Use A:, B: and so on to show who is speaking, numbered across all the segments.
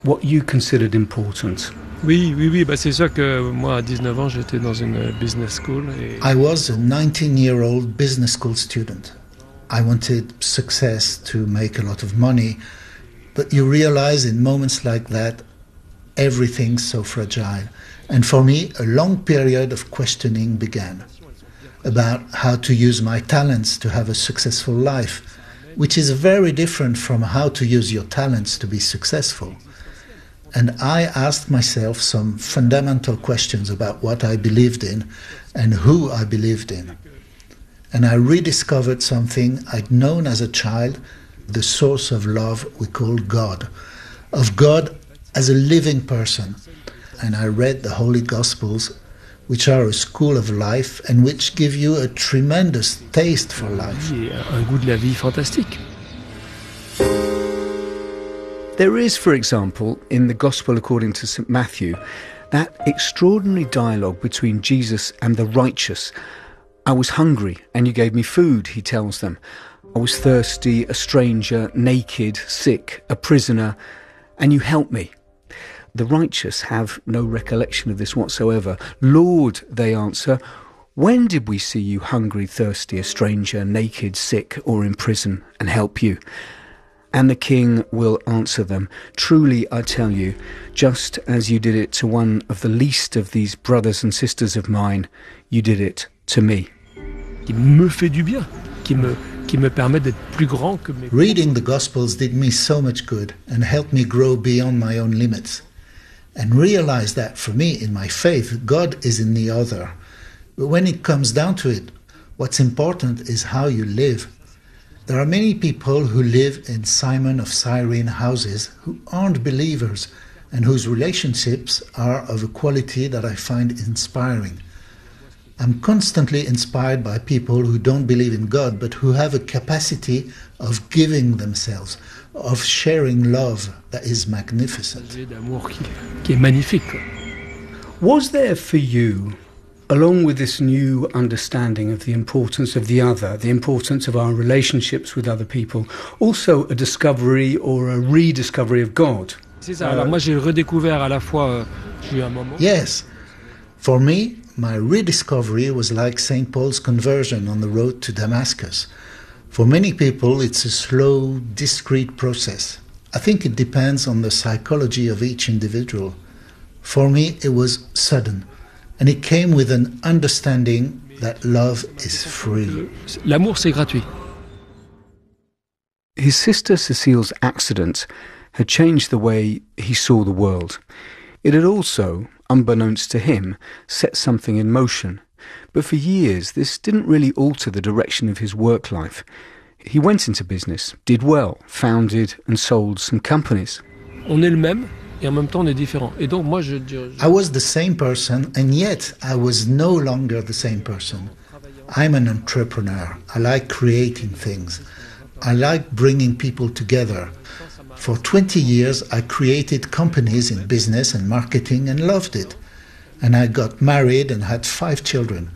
A: what you considered important.
B: Oui, oui, oui. C'est sûr que moi, à 19 ans, j'étais dans une business school.
C: I was a 19-year-old business school student. I wanted success to make a lot of money, but you realize in moments like that, everything's so fragile. And for me, a long period of questioning began about how to use my talents to have a successful life, which is very different from how to use your talents to be successful. And I asked myself some fundamental questions about what I believed in and who I believed in. And I rediscovered something I'd known as a child, the source of love we call God, of God as a living person. And I read the Holy Gospels, which are a school of life and which give you a tremendous taste for life.
B: Un goût de la vie fantastique.
A: There is, for example, in the Gospel according to St. Matthew, that extraordinary dialogue between Jesus and the righteous. I was hungry and you gave me food, he tells them. I was thirsty, a stranger, naked, sick, a prisoner, and you helped me. The righteous have no recollection of this whatsoever. Lord, they answer, when did we see you hungry, thirsty, a stranger, naked, sick, or in prison, and help you? And the king will answer them, truly I tell you, just as you did it to one of the least of these brothers and sisters of mine, you did it to me.
B: Qui me fait du bien, qui me permet d'être plus grand que mes...
C: Reading the Gospels did me so much good and helped me grow beyond my own limits. And realize that for me, in my faith, God is in the other. But when it comes down to it, what's important is how you live. There are many people who live in Simon of Cyrene houses who aren't believers and whose relationships are of a quality that I find inspiring. I'm constantly inspired by people who don't believe in God but who have a capacity of giving themselves, of sharing love that is magnificent.
B: Qui est magnifique.
A: Was there for you, along with this new understanding of the importance of the other, the importance of our relationships with other people, also a discovery or a rediscovery of God?
B: C'est ça. Alors moi j'ai redécouvert à la fois j'ai eu un moment.
C: Yes. For me, my rediscovery was like St. Paul's conversion on the road to Damascus. For many people, it's a slow, discreet process. I think it depends on the psychology of each individual. For me, it was sudden, and it came with an understanding that love is free.
B: L'amour, c'est gratuit.
A: His sister Cécile's accident had changed the way he saw the world. It had also, unbeknownst to him, set something in motion. But for years, this didn't really alter the direction of his work life. He went into business, did well, founded and sold some companies.
B: On est le même, et en même temps on est différent. Et donc moi
C: I was the same person, and yet I was no longer the same person. I'm an entrepreneur. I like creating things. I like bringing people together. For 20 years, I created companies in business and marketing and loved it. And I got married and had 5 children.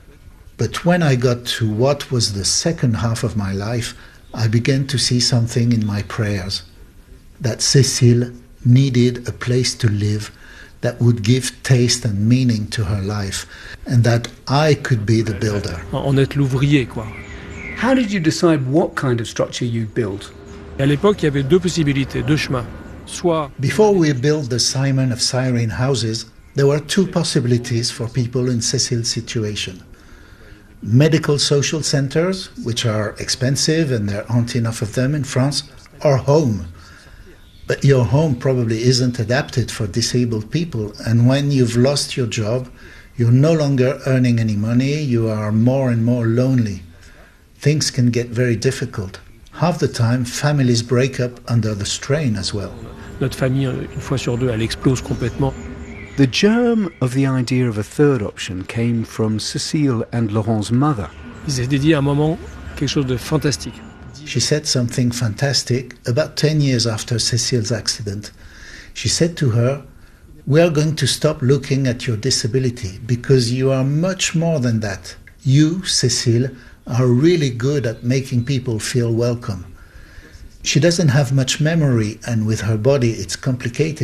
C: But when I got to what was the second half of my life, I began to see something in my prayers. That Cécile needed a place to live that would give taste and meaning to her life, and that I could be the builder.
B: En être l'ouvrier, quoi.
A: How did you decide what kind of structure you'd build?
B: À l'époque, il y avait 2 possibilités, 2 chemins. Soit...
C: Before we built the Simon of Cyrene houses, there were 2 possibilities for people in Cécile's situation. Medical social centers, which are expensive and there aren't enough of them in France, or home. But your home probably isn't adapted for disabled people, and when you've lost your job, you're no longer earning any money, you are more and more lonely. Things can get very difficult. Half the time, families break up under the strain as well.
B: Notre famille, une fois sur 2, elle explose complètement.
A: The germ of the idea of a third option came from Cécile and Laurent's mother.
B: Ils avaient dit à un moment quelque chose de fantastique.
C: She said something fantastic about 10 years after Cécile's accident. She said to her, "We are going to stop looking at your disability because you are much more than that. You, Cécile, are really good at making people feel welcome. She doesn't have much memory, and with her body it's complicated.